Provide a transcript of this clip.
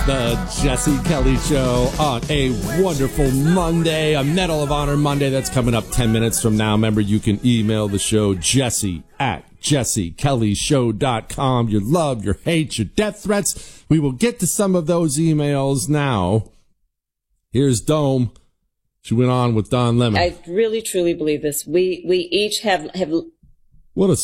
The Jesse Kelly Show on a wonderful Monday, a Medal of Honor Monday that's coming up 10 minutes from now. Remember, you can email the show, jesse@jessekellyshow.com. Your love, your hate, your death threats. We will get to some of those emails now. Here's Dome. She went on with Don Lemon. I really, truly believe this. We each have... What a